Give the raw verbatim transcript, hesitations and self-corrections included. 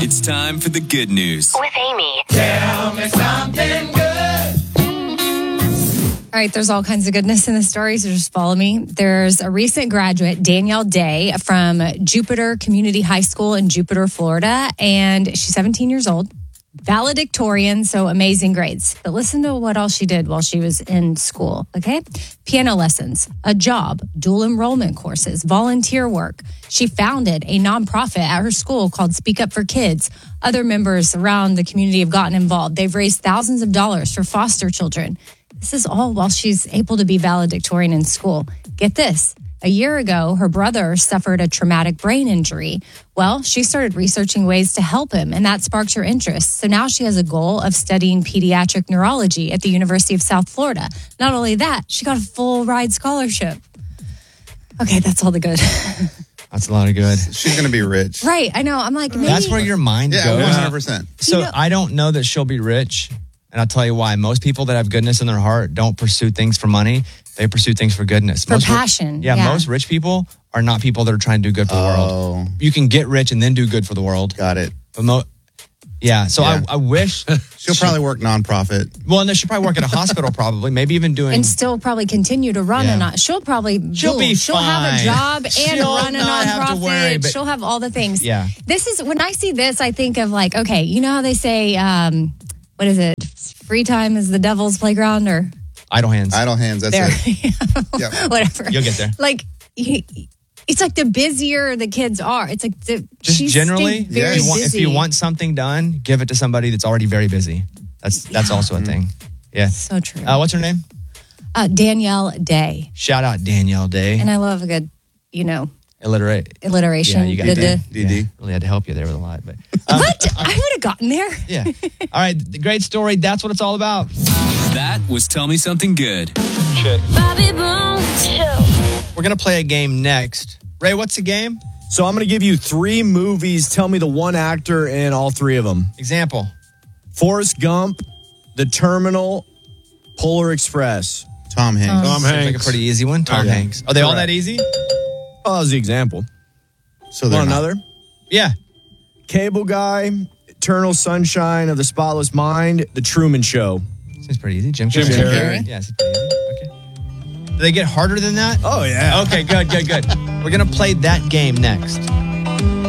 It's time for the good news. With Amy. Tell me something good. All right, there's all kinds of goodness in the story, so just follow me. There's a recent graduate, Danielle Day, from Jupiter Community High School in Jupiter, Florida, and she's seventeen years old. Valedictorian, so amazing grades. But listen to what all she did while she was in school, okay? Piano lessons, a job, dual enrollment courses, volunteer work. She founded a nonprofit at her school called Speak Up for Kids. Other members around the community have gotten involved. They've raised thousands of dollars for foster children. This is all while she's able to be valedictorian in school. Get this. A year ago, her brother suffered a traumatic brain injury. Well, she started researching ways to help him, and that sparked her interest. So now she has a goal of studying pediatric neurology at the University of South Florida. Not only that, she got a full ride scholarship. Okay, that's all the good. That's a lot of good. She's going to be rich. Right, I know. I'm like, maybe. That's where your mind Yeah, goes. one hundred percent. So You know- I don't know that she'll be rich. And I'll tell you why. Most people that have goodness in their heart don't pursue things for money. They pursue things for goodness. For most ri- passion, yeah, yeah. most rich people are not people that are trying to do good for the world. Oh, You can get rich and then do good for the world. got it. But mo- yeah, so Yeah. I, I wish. She'll probably work nonprofit. Well, and she'll probably work at a hospital, probably. Maybe even doing. and still probably continue to run Yeah. a not. She'll probably She'll boom, be she'll have a fine. job and She'll run a not have to nonprofit. worry, but- She'll have all the things. Yeah. This is when I see this, I think of like, okay, you know how they say, um, what is it? Free time is the devil's playground, or idle hands. Idle hands, that's there, it. Yep. whatever. You'll get there. Like, you- it's like the busier the kids are. It's like the Just she's generally, stayed very if, you want, if busy. you want something done, give it to somebody that's already very busy. That's that's Yeah. also a thing. Yeah. So true. Uh, what's her name? Uh, Danielle Day, Shout out Danielle Day. and I love a good, you know, Illiterate. alliteration. Yeah, you got The- that. the- D D. Yeah, really had to help you there with a lot, but um, What? I would have gotten there. yeah. All right, the great story. That's what it's all about. That was Tell Me Something Good. Bobby Bones Show. We're gonna play a game next. Ray, what's the game? So I'm going to give you three movies. Tell me the one actor in all three of them. Example. Forrest Gump, The Terminal, Polar Express. Tom Hanks. Tom Seems Hanks. like a pretty easy one. Tom yeah. Hanks. Are they all Correct. that easy? Oh, that was the example. So they're Want not. another? Yeah. Cable Guy, Eternal Sunshine of the Spotless Mind, The Truman Show. Seems pretty easy. Jim, Jim Carrey. Carrey. Yeah, seems pretty easy. Okay. Do they get harder than that? Oh, yeah. Okay, good, good, good. We're gonna play that game next.